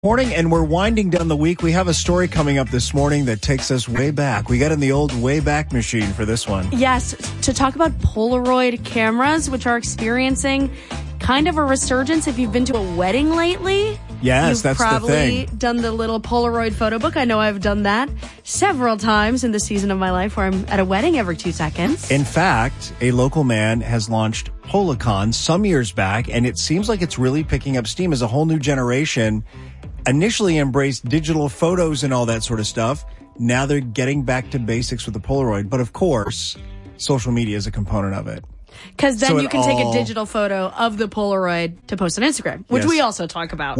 Morning, and we're winding down the week. We have a story coming up this morning that takes us way back. We got in the old Wayback Machine for this one. Yes, to talk about Polaroid cameras, which are experiencing kind of a resurgence. If you've been to a wedding lately, yes, that's the thing. You've probably done the little Polaroid photo book. I know I've done that several times in the season of my life where I'm at a wedding every 2 seconds. In fact, a local man has launched Polacon some years back, and it seems like it's really picking up steam as a whole new generation initially embraced digital photos and all that sort of stuff. Now they're getting back to basics with the Polaroid. But of course, social media is a component of it. Because then you can take a digital photo of the Polaroid to post on Instagram, which we also talk about.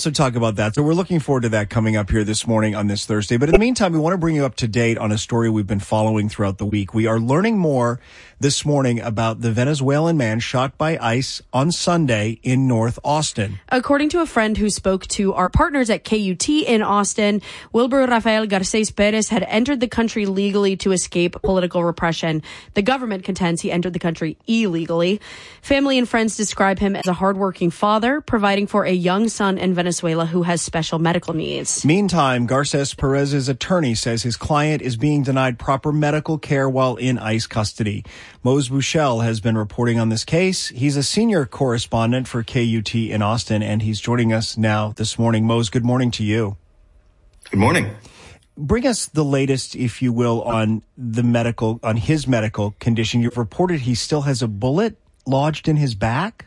So we're looking forward to that coming up here this morning on this Thursday. But in the meantime, we want to bring you up to date on a story we've been following throughout the week. We are learning more this morning about the Venezuelan man shot by ICE on Sunday in North Austin. According to a friend who spoke to our partners at KUT in Austin, Wilbur Rafael Garcés Perez had entered the country legally to escape political repression. The government contends he entered the country illegally. Family and friends describe him as a hardworking father, providing for a young son in Venezuela who has special medical needs. Meantime, Garcés Perez's attorney says his client is being denied proper medical care while in ICE custody. Mose Buchel has been reporting on this case. He's a senior correspondent for KUT in Austin, and he's joining us now this morning. Mose, good morning to you. Good morning. Bring us the latest, if you will, on his medical condition. You've reported he still has a bullet lodged in his back?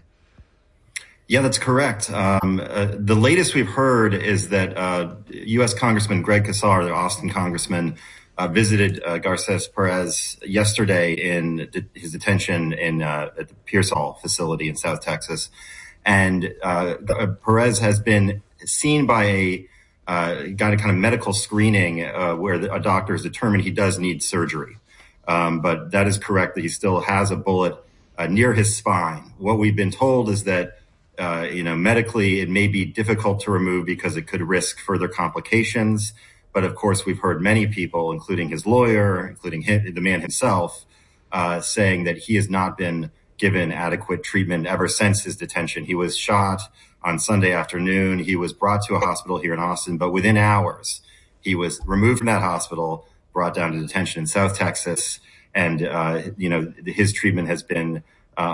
Yeah, that's correct. The latest we've heard is that U.S. Congressman Greg Casar, the Austin congressman, visited Garcés Perez yesterday in his detention at the Pearsall facility in South Texas. And Perez has been seen by got a kind of medical screening where a doctor has determined he does need surgery. But that is correct that he still has a bullet near his spine. What we've been told is that, medically it may be difficult to remove because it could risk further complications. But of course, we've heard many people, including his lawyer, including the man himself, saying that he has not been given adequate treatment ever since his detention. He was shot on Sunday afternoon. He was brought to a hospital here in Austin, but within hours, he was removed from that hospital, brought down to detention in South Texas. And, his treatment has been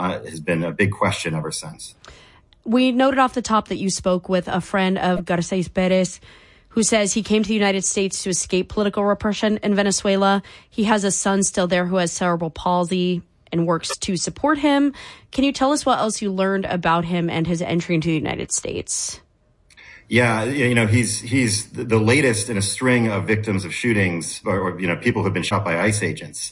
a big question ever since. We noted off the top that you spoke with a friend of Garcés Perez, who says he came to the United States to escape political repression in Venezuela. He has a son still there who has cerebral palsy and works to support him. Can you tell us what else you learned about him and his entry into the United States? Yeah, he's the latest in a string of victims of shootings or people who've been shot by ICE agents.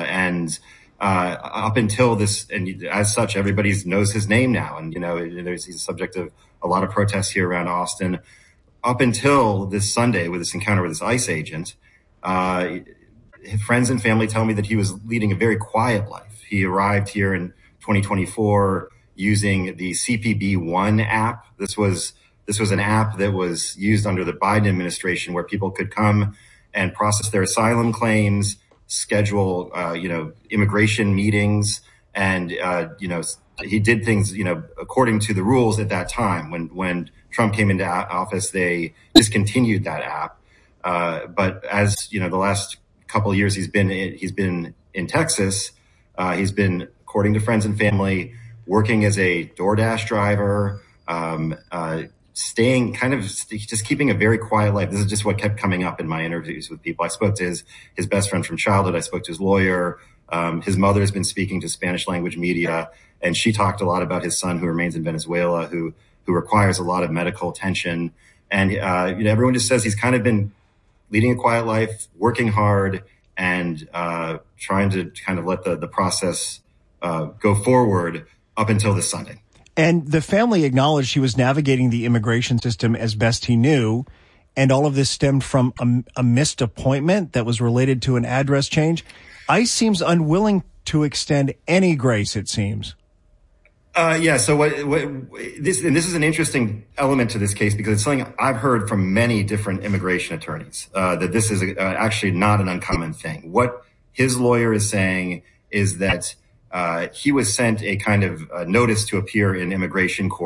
Up until this, and as such, everybody knows his name now. And, he's the subject of a lot of protests here around Austin. Up until this Sunday with this encounter with this ICE agent, his friends and family tell me that he was leading a very quiet life. He arrived here in 2024 using the CPB-1 app. This was an app that was used under the Biden administration where people could come and process their asylum claims, schedule, immigration meetings. And, he did things, according to the rules at that time. When Trump came into office, they discontinued that app. But as, the last couple of years he's been in Texas, he's been, according to friends and family, working as a DoorDash driver, staying just keeping a very quiet life. This is just what kept coming up in my interviews with people. I spoke to his best friend from childhood. I spoke to his lawyer. His mother has been speaking to Spanish language media, and she talked a lot about his son who remains in Venezuela, who requires a lot of medical attention. And, everyone just says he's kind of been leading a quiet life, working hard, and trying to kind of let the process go forward up until this Sunday. And the family acknowledged he was navigating the immigration system as best he knew, and all of this stemmed from a missed appointment that was related to an address change. ICE seems unwilling to extend any grace, it seems. So this is an interesting element to this case because it's something I've heard from many different immigration attorneys, that this is actually not an uncommon thing. What his lawyer is saying is that he was sent a kind of notice to appear in immigration court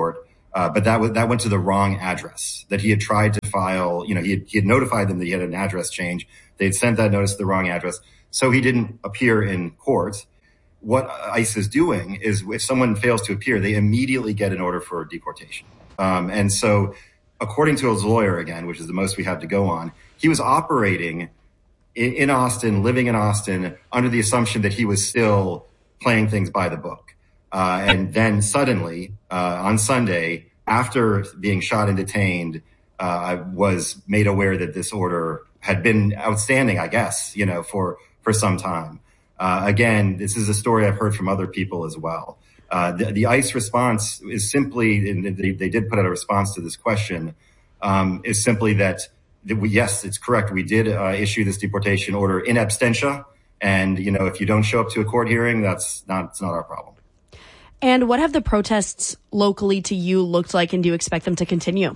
But that went to the wrong address, that he had tried to file, he had notified them that he had an address change. They had sent that notice to the wrong address. So he didn't appear in court. What ICE is doing is if someone fails to appear, they immediately get an order for deportation. And so according to his lawyer, again, which is the most we have to go on, he was operating in Austin, living in Austin, under the assumption that he was still playing things by the book. And then suddenly, on Sunday, after being shot and detained, I was made aware that this order had been outstanding, I guess, for some time. Again, this is a story I've heard from other people as well. The ICE response is simply, and they did put out a response to this question, is simply that yes, it's correct. We did issue this deportation order in absentia. And, if you don't show up to a court hearing, it's not our problem. And what have the protests locally to you looked like, and do you expect them to continue?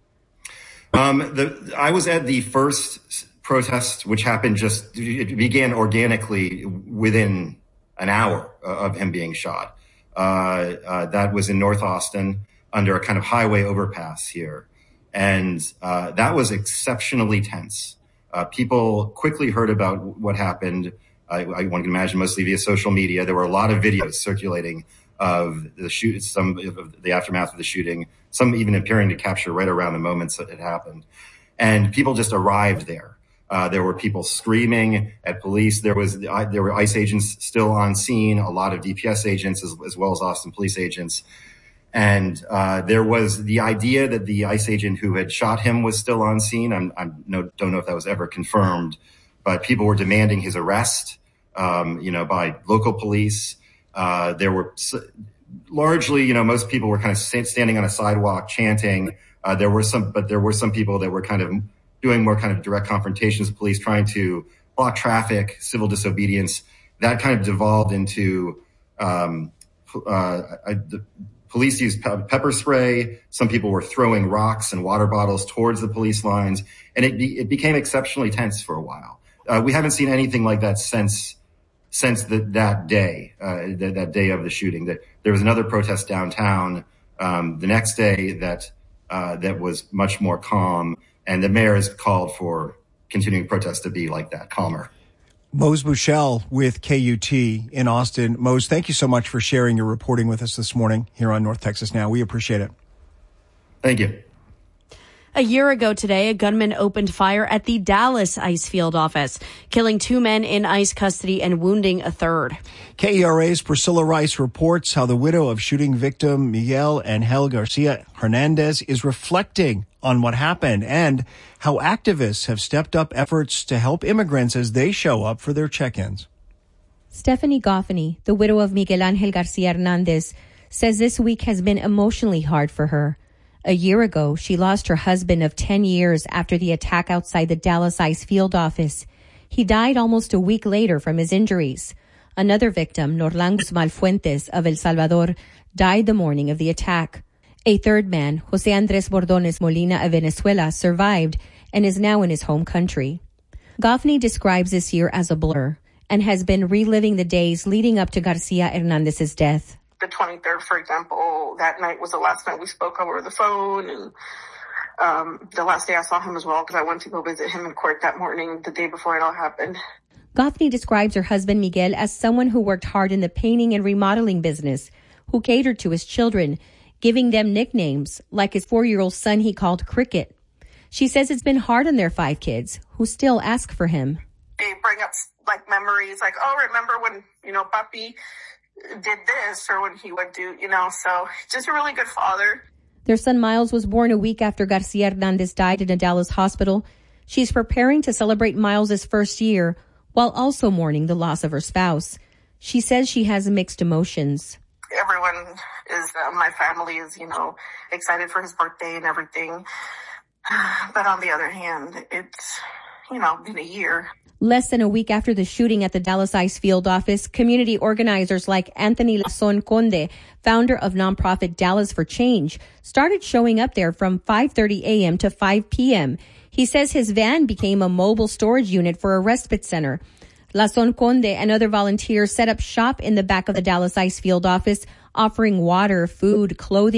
I was at the first protest, which happened it began organically within an hour of him being shot. That was in North Austin under a kind of highway overpass here. And that was exceptionally tense. People quickly heard about what happened. One can imagine mostly via social media. There were a lot of videos circulating of some of the aftermath of the shooting, some even appearing to capture right around the moments that it happened. And people just arrived there. There were people screaming at police. There were ICE agents still on scene, a lot of DPS agents as well as Austin police agents. And there was the idea that the ICE agent who had shot him was still on scene. I don't know if that was ever confirmed, but people were demanding his arrest, by local police. There were largely, most people were kind of standing on a sidewalk chanting. There were some people that were kind of doing more kind of direct confrontations with police, trying to block traffic, civil disobedience. That kind of devolved into the police used pepper spray. Some people were throwing rocks and water bottles towards the police lines, and it became exceptionally tense for a while. We haven't seen anything like that since that day of the shooting. That there was another protest downtown the next day that was much more calm, and the mayor has called for continuing protests to be like that, calmer. Mose Buchel with KUT in Austin. Mose, thank you so much for sharing your reporting with us this morning here on North Texas Now. We appreciate it. Thank you. A year ago today, a gunman opened fire at the Dallas ICE field office, killing 2 men in ICE custody and wounding a third. KERA's Priscilla Rice reports how the widow of shooting victim Miguel Angel Garcia Hernandez is reflecting on what happened and how activists have stepped up efforts to help immigrants as they show up for their check-ins. Stephanie Goffney, the widow of Miguel Angel Garcia Hernandez, says this week has been emotionally hard for her. A year ago, she lost her husband of 10 years after the attack outside the Dallas ICE field office. He died almost a week later from his injuries. Another victim, Norlan Guzman Fuentes of El Salvador, died the morning of the attack. A third man, Jose Andres Bordones Molina of Venezuela, survived and is now in his home country. Goffney describes this year as a blur and has been reliving the days leading up to Garcia Hernandez's death. The 23rd, for example, that night was the last night we spoke over the phone, and the last day I saw him as well, because I went to go visit him in court that morning, the day before it all happened. Goffney describes her husband Miguel as someone who worked hard in the painting and remodeling business, who catered to his children, giving them nicknames, like his 4-year-old son he called Cricket. She says it's been hard on their 5 kids, who still ask for him. They bring up like memories, like, oh, remember when, Papi did this, or when he would do, so just a really good father. Their son Miles was born a week after Garcia Hernandez died in a Dallas hospital. She's preparing to celebrate Miles' first year while also mourning the loss of her spouse. She says she has mixed emotions. Everyone is, my family is, excited for his birthday and everything. But on the other hand, it's, been a year. Less than a week after the shooting at the Dallas ICE field office, community organizers like Anthony Lazon Conde, founder of nonprofit Dallas for Change, started showing up there from 5:30 a.m. to 5 p.m. He says his van became a mobile storage unit for a respite center. Lazon Conde and other volunteers set up shop in the back of the Dallas ICE field office, offering water, food, clothing,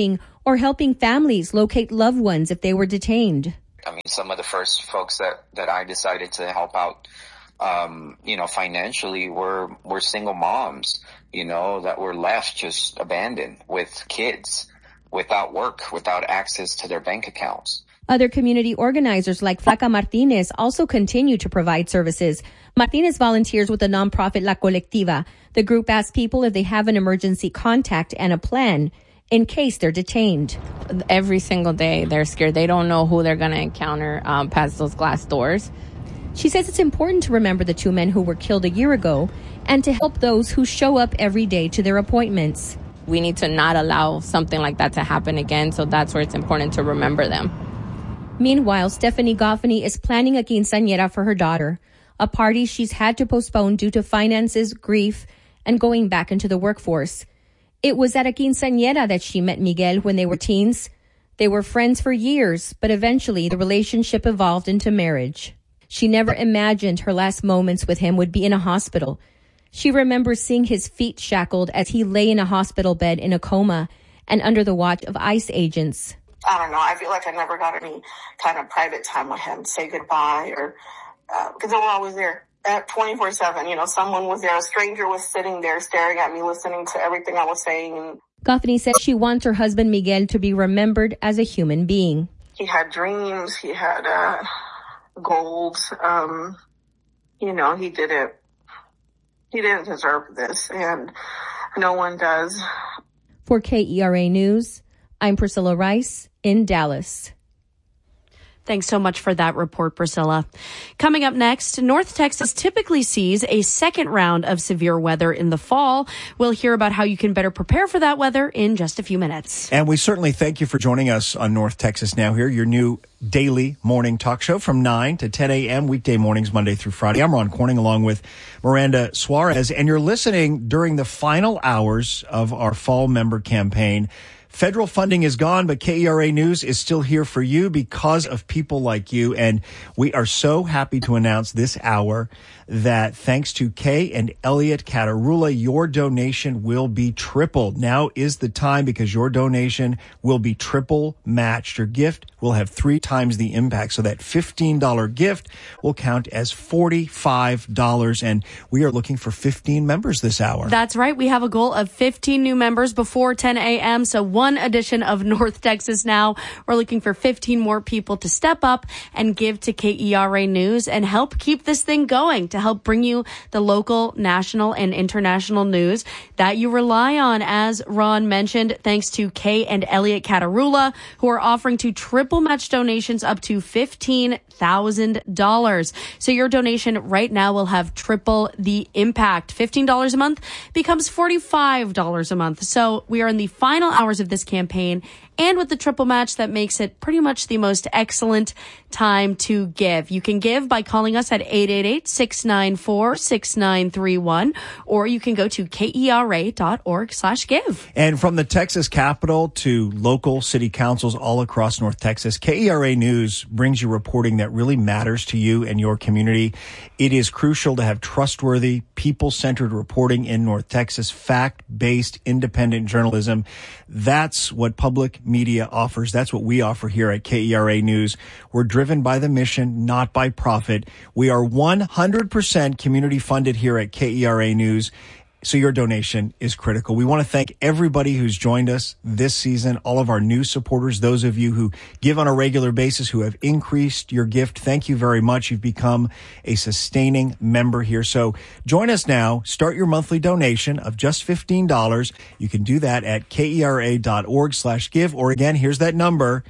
or helping families locate loved ones if they were detained. I mean, some of the first folks that I decided to help out, financially were single moms, that were left just abandoned with kids, without work, without access to their bank accounts. Other community organizers like Flaca Martinez also continue to provide services. Martinez volunteers with the nonprofit La Colectiva. The group asks people if they have an emergency contact and a plan in case they're detained. Every single day they're scared. They don't know who they're going to encounter past those glass doors. She says it's important to remember the 2 men who were killed a year ago and to help those who show up every day to their appointments. We need to not allow something like that to happen again, so that's where it's important to remember them. Meanwhile, Stephanie Goffany is planning a quinceañera for her daughter, a party she's had to postpone due to finances, grief, and going back into the workforce. It was at a quinceañera that she met Miguel when they were teens. They were friends for years, but eventually the relationship evolved into marriage. She never imagined her last moments with him would be in a hospital. She remembers seeing his feet shackled as he lay in a hospital bed in a coma and under the watch of ICE agents. I don't know. I feel like I never got any kind of private time with him, say goodbye, or because they were always there at 24/7. Someone was there. A stranger was sitting there staring at me, listening to everything I was saying. Goffany says she wants her husband Miguel to be remembered as a human being. He had dreams. He had goals. He didn't deserve this, and no one does. For KERA News, I'm Priscilla Rice in Dallas. Thanks so much for that report, Priscilla. Coming up next, North Texas typically sees a second round of severe weather in the fall. We'll hear about how you can better prepare for that weather in just a few minutes. And we certainly thank you for joining us on North Texas Now Here, your new daily morning talk show from 9 to 10 a.m. weekday mornings, Monday through Friday. I'm Ron Corning along with Miranda Suarez, and you're listening during the final hours of our fall member campaign. Federal funding is gone, but KERA News is still here for you because of people like you. And we are so happy to announce this hour that thanks to Kay and Elliot Catarula, your donation will be tripled. Now is the time because your donation will be triple matched. Your gift will have 3 times the impact. So that $15 gift will count as $45. And we are looking for 15 members this hour. That's right. We have a goal of 15 new members before 10 a.m. So one edition of North Texas Now. We're looking for 15 more people to step up and give to KERA News and help keep this thing going, to help bring you the local, national, and international news that you rely on. As Ron mentioned, thanks to Kay and Elliot Catarula, who are offering to triple match donations up to $15,000. So your donation right now will have triple the impact. $15 a month becomes $45 a month. So we are in the final hours of this campaign, and with the triple match, that makes it pretty much the most excellent time to give. You can give by calling us at 888-694-6931, or you can go to KERA.org/give. And from the Texas Capitol to local city councils all across North Texas, KERA News brings you reporting that really matters to you and your community. It is crucial to have trustworthy, people-centered reporting in North Texas, fact-based, independent journalism. That's what public media offers. That's what we offer here at KERA News. We're driven by the mission, not by profit. We are 100% community funded here at KERA News. So your donation is critical. We want to thank everybody who's joined us this season, all of our new supporters, those of you who give on a regular basis, who have increased your gift. Thank you very much. You've become a sustaining member here. So join us now. Start your monthly donation of just $15. You can do that at KERA.org/give. Or again, here's that number,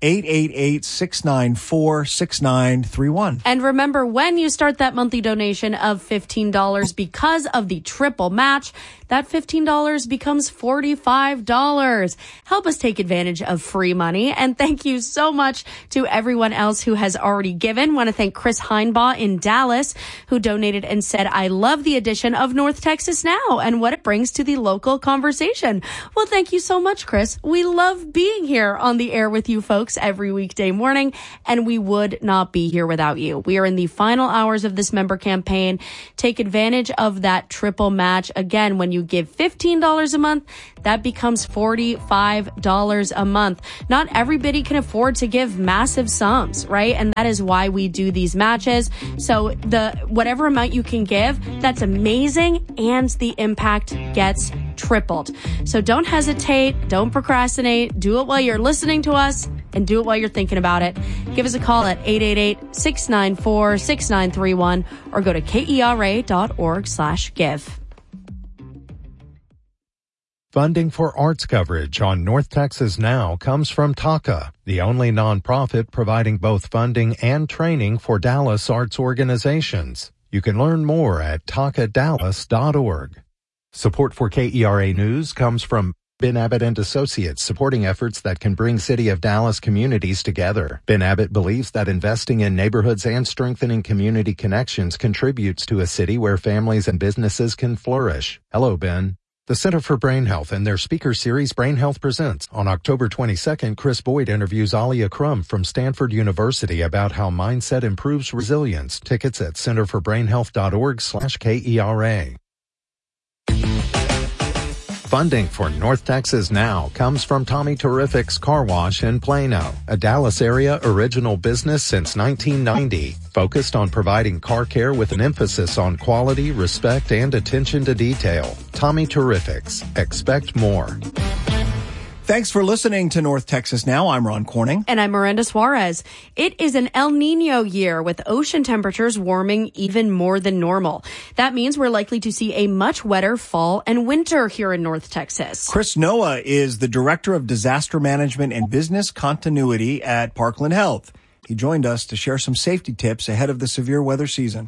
888-694-6931. And remember, when you start that monthly donation of $15, because of the triple match, that $15 becomes $45. Help us take advantage of free money. And thank you so much to everyone else who has already given. Want to thank Chris Heinbaugh in Dallas, who donated and said, "I love the addition of North Texas Now and what it brings to the local conversation." Well, thank you so much, Chris. We love being here on the air with you folks every weekday morning, and we would not be here without you. We are in the final hours of this member campaign. Take advantage of that triple match. Again, when you give $15 a month, that becomes $45 a month. Not everybody can afford to give massive sums, right? And that is why we do these matches. So whatever amount you can give, that's amazing, and the impact gets tripled. So don't hesitate, don't procrastinate, do it while you're listening to us, and do it while you're thinking about it. Give us a call at 888-694-6931 or go to kera.org/give. Funding for arts coverage on North Texas Now comes from TACA, the only nonprofit providing both funding and training for Dallas arts organizations. You can learn more at tacadallas.org. Support for KERA News comes from Ben Abbott and Associates, supporting efforts that can bring City of Dallas communities together. Ben Abbott believes that investing in neighborhoods and strengthening community connections contributes to a city where families and businesses can flourish. Hello, Ben. The Center for Brain Health and their speaker series Brain Health Presents. On October 22nd, Chris Boyd interviews Alia Crum from Stanford University about how mindset improves resilience. Tickets at centerforbrainhealth.org/KERA. Funding for North Texas Now comes from Tommy Terrific's Car Wash in Plano, a Dallas area original business since 1990, focused on providing car care with an emphasis on quality, respect, and attention to detail. Tommy Terrific's. Expect more. Thanks for listening to North Texas Now. I'm Ron Corning. And I'm Miranda Suarez. It is an El Nino year with ocean temperatures warming even more than normal. That means we're likely to see a much wetter fall and winter here in North Texas. Chris Noah is the Director of Disaster Management and Business Continuity at Parkland Health. He joined us to share some safety tips ahead of the severe weather season.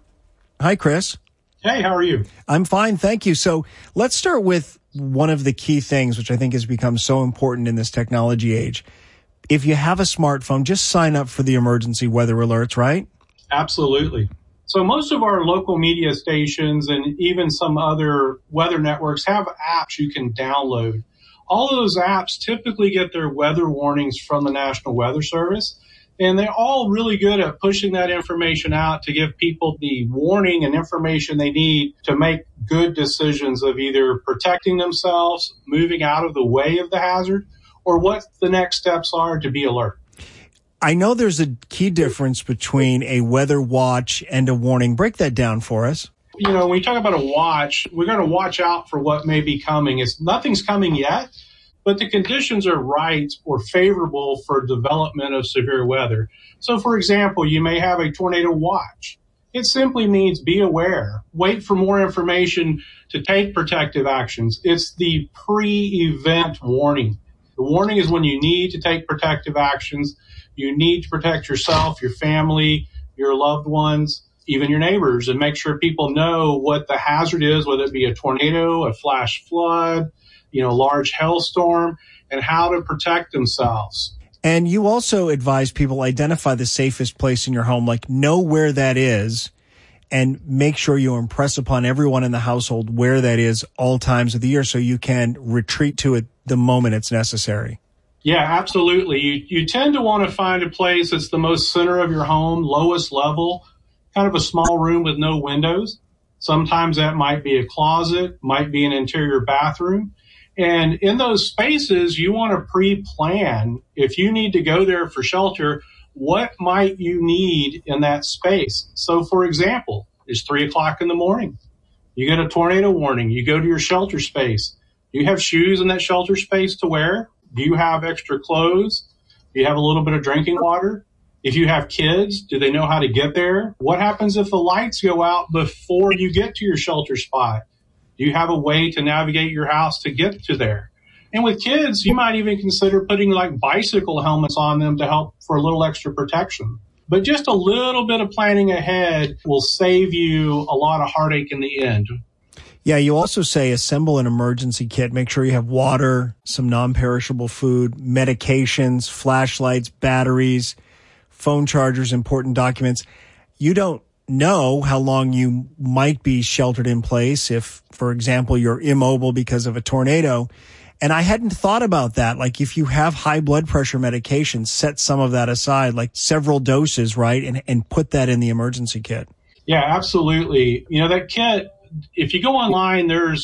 Hi, Chris. Hey, how are you? I'm fine, thank you. So let's start with one of the key things, which I think has become so important in this technology age. If you have a smartphone, just sign up for the emergency weather alerts, right? Absolutely. So most of our local media stations and even some other weather networks have apps you can download. All of those apps typically get their weather warnings from the National Weather Service, and they're all really good at pushing that information out to give people the warning and information they need to make good decisions of either protecting themselves, moving out of the way of the hazard, or what the next steps are to be alert. I know there's a key difference between a weather watch and a warning. Break that down for us. You know, when we talk about a watch, we're going to watch out for what may be coming. Nothing's coming yet, but the conditions are right or favorable for development of severe weather. So, for example, you may have a tornado watch. It simply means be aware. Wait for more information to take protective actions. It's the pre-event warning. The warning is when you need to take protective actions. You need to protect yourself, your family, your loved ones, even your neighbors, and make sure people know what the hazard is, whether it be a tornado, a flash flood, large hailstorm, and how to protect themselves. And you also advise people identify the safest place in your home, like know where that is, and make sure you impress upon everyone in the household where that is all times of the year so you can retreat to it the moment it's necessary. Yeah, absolutely. You tend to want to find a place that's the most center of your home, lowest level, kind of a small room with no windows. Sometimes that might be a closet, might be an interior bathroom. And in those spaces, you want to pre-plan. If you need to go there for shelter, what might you need in that space? So, for example, it's 3 o'clock in the morning. You get a tornado warning. You go to your shelter space. Do you have shoes in that shelter space to wear? Do you have extra clothes? Do you have a little bit of drinking water? If you have kids, do they know how to get there? What happens if the lights go out before you get to your shelter spot? Do you have a way to navigate your house to get to there? And with kids, you might even consider putting like bicycle helmets on them to help for a little extra protection. But just a little bit of planning ahead will save you a lot of heartache in the end. Yeah, you also say assemble an emergency kit. Make sure you have water, some non-perishable food, medications, flashlights, batteries, phone chargers, important documents. You don't know how long you might be sheltered in place if, for example, you're immobile because of a tornado. And I hadn't thought about that. Like if you have high blood pressure medication, set some of that aside, like several doses, right? And put that in the emergency kit. Yeah, absolutely. That kit, if you go online, there's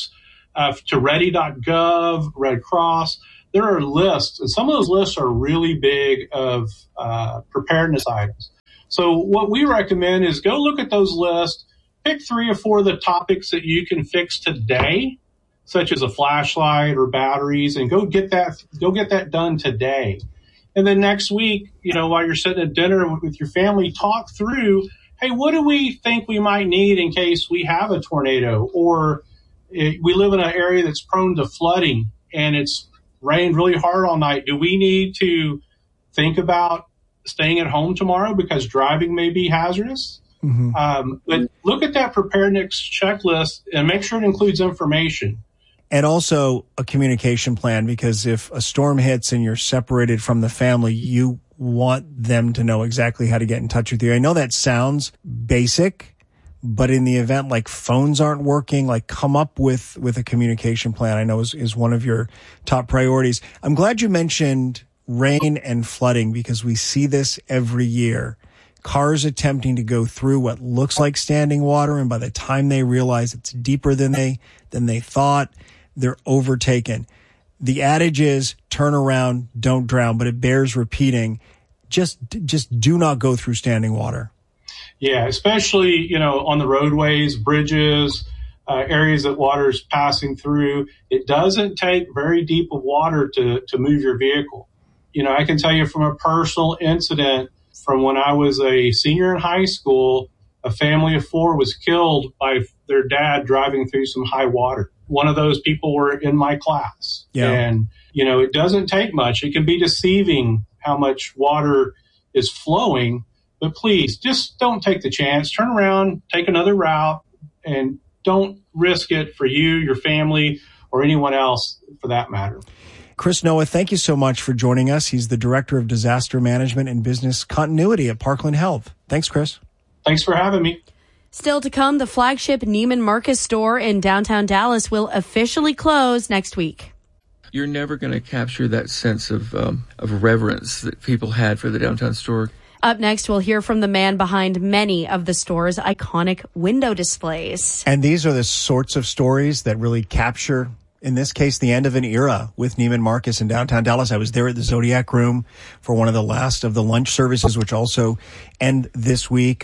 to ready.gov, Red Cross. There are lists, and some of those lists are really big of preparedness items. So what we recommend is go look at those lists, pick 3 or 4 of the topics that you can fix today, such as a flashlight or batteries, and go get that done today. And then next week, while you're sitting at dinner with your family, talk through, hey, what do we think we might need in case we have a tornado, or we live in an area that's prone to flooding and it's rained really hard all night. Do we need to think about staying at home tomorrow because driving may be hazardous? Mm-hmm. But look at that preparedness checklist and make sure it includes information. And also a communication plan, because if a storm hits and you're separated from the family, you want them to know exactly how to get in touch with you. I know that sounds basic, but in the event like phones aren't working, like come up with a communication plan, I know is one of your top priorities. I'm glad you mentioned rain and flooding, because we see this every year. Cars attempting to go through what looks like standing water, and by the time they realize it's deeper than they thought, they're overtaken. The adage is turn around, don't drown, but it bears repeating. Just do not go through standing water. Yeah, especially, on the roadways, bridges, areas that water is passing through. It doesn't take very deep of water to move your vehicle. I can tell you from a personal incident from when I was a senior in high school, a family of 4 was killed by their dad driving through some high water. One of those people were in my class. Yeah. And, it doesn't take much. It can be deceiving how much water is flowing, but please just don't take the chance. Turn around, take another route, and don't risk it for you, your family, or anyone else for that matter. Chris Noah, thank you so much for joining us. He's the Director of Disaster Management and Business Continuity at Parkland Health. Thanks, Chris. Thanks for having me. Still to come, the flagship Neiman Marcus store in downtown Dallas will officially close next week. You're never going to capture that sense of reverence that people had for the downtown store. Up next, we'll hear from the man behind many of the store's iconic window displays. And these are the sorts of stories that really capture, in this case, the end of an era with Neiman Marcus in downtown Dallas. I was there at the Zodiac Room for one of the last of the lunch services, which also end this week.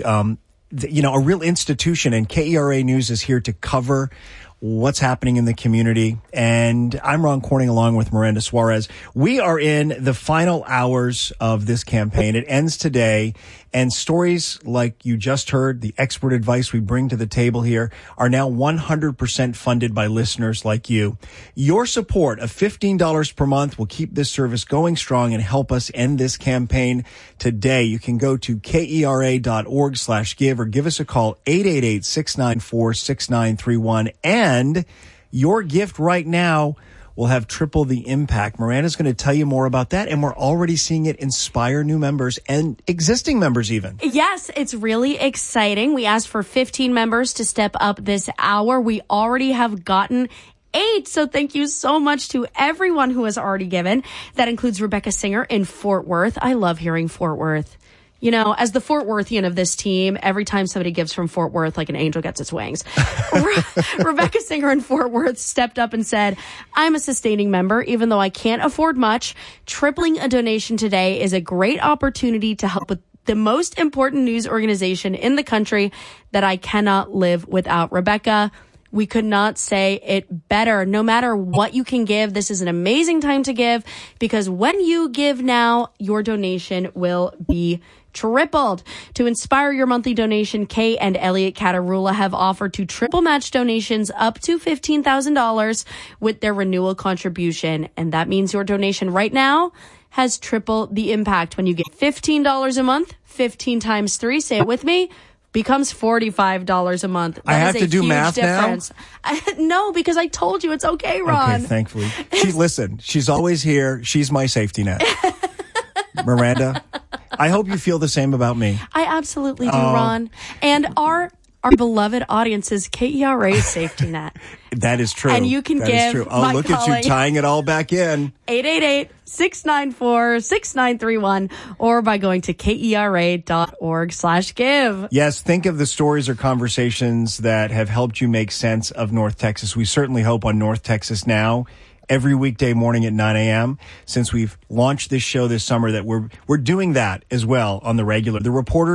A real institution, and KERA News is here to cover what's happening in the community. And I'm Ron Corning along with Miranda Suarez. We are in the final hours of this campaign. It ends today. And stories like you just heard, the expert advice we bring to the table here, are now 100% funded by listeners like you. Your support of $15 per month will keep this service going strong and help us end this campaign today. You can go to KERA.org/give or give us a call 888-694-6931. And your gift right now will have triple the impact. Miranda's going to tell you more about that, and we're already seeing it inspire new members and existing members even. Yes, it's really exciting. We asked for 15 members to step up this hour. We already have gotten 8, so thank you so much to everyone who has already given. That includes Rebecca Singer in Fort Worth. I love hearing Fort Worth. As the Fort Worthian of this team, every time somebody gives from Fort Worth, like an angel gets its wings. Rebecca Singer in Fort Worth stepped up and said, I'm a sustaining member, even though I can't afford much. Tripling a donation today is a great opportunity to help with the most important news organization in the country that I cannot live without. Rebecca, we could not say it better. No matter what you can give, this is an amazing time to give, because when you give now, your donation will be tripled. To inspire your monthly donation, Kay and Elliot Catarula have offered to triple match donations up to $15,000 with their renewal contribution. And that means your donation right now has triple the impact. When you get $15 a month, 15 times 3, say it with me, becomes $45 a month. I have to do math difference now? No, because I told you it's okay, Ron. Okay, thankfully. Listen, she's always here. She's my safety net. Miranda, I hope you feel the same about me. I absolutely do, Ron. And our beloved audience's KERA safety net. That is true. And you can give. That is true. Oh, look at you tying it all back in. 888 888-694-6931 or by going to KERA.org/give. Yes, think of the stories or conversations that have helped you make sense of North Texas. We certainly hope on North Texas Now, every weekday morning at 9 a.m. Since we've launched this show this summer, that we're doing that as well on the regular. The reporters